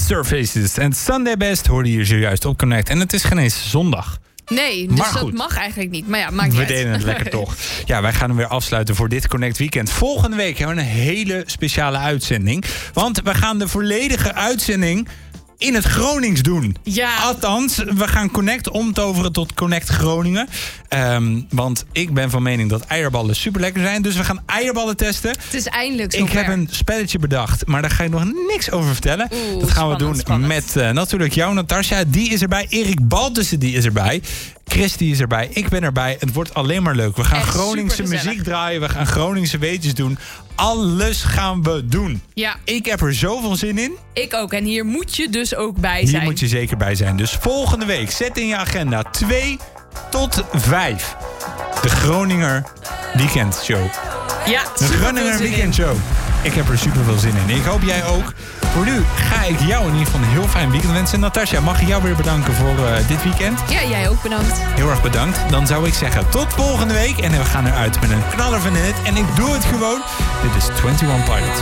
Surfaces en Sunday Best hoorde je zojuist op Connect. En het is geen eens zondag. Nee, dus dat mag eigenlijk niet. Maar ja, maakt niet uit. We deden het lekker toch. Ja, wij gaan hem weer afsluiten voor dit Connect Weekend. Volgende week hebben we een hele speciale uitzending. Want we gaan de volledige uitzending in het Gronings doen. Ja. Althans, we gaan Connect omtoveren tot Connect Groningen. Want ik ben van mening dat eierballen super lekker zijn. Dus we gaan eierballen testen. Het is eindelijk zover. Ik heb een spelletje bedacht, maar daar ga ik nog niks over vertellen. Dat gaan we doen met natuurlijk jou, Natasja. Die is erbij. Erik Baltussen, die is erbij. Chris, die is erbij. Ik ben erbij. Het wordt alleen maar leuk. We gaan echt Groningse muziek draaien. We gaan Groningse weetjes doen. Alles gaan we doen. Ja. Ik heb er zoveel zin in. Ik ook. En hier moet je dus ook bij zijn. Hier moet je zeker bij zijn. Dus volgende week, zet in je agenda 2 tot 5. De Groninger Weekendshow. Ja, de Groninger Weekendshow. Ik heb er super veel zin in. Ik hoop jij ook. Voor nu ga ik jou in ieder geval een heel fijn weekend wensen. Natasja, mag ik jou weer bedanken voor dit weekend? Ja, jij ook bedankt. Heel erg bedankt. Dan zou ik zeggen tot volgende week. En we gaan eruit met een knaller van het. En ik doe het gewoon. Dit is 21 Pilots.